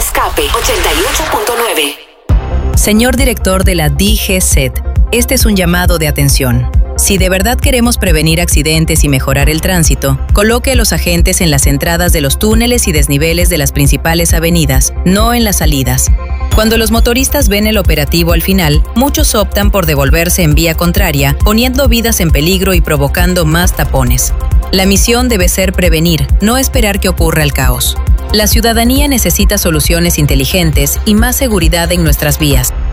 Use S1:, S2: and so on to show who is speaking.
S1: Escape 88.9.
S2: Señor director de la DGCET, este es un llamado de atención. Si de verdad queremos prevenir accidentes y mejorar el tránsito, coloque a los agentes en las entradas de los túneles y desniveles de las principales avenidas, no en las salidas. Cuando los motoristas ven el operativo al final, muchos optan por devolverse en vía contraria, poniendo vidas en peligro y provocando más tapones. La misión debe ser prevenir, no esperar que ocurra el caos. La ciudadanía necesita soluciones inteligentes y más seguridad en nuestras vías.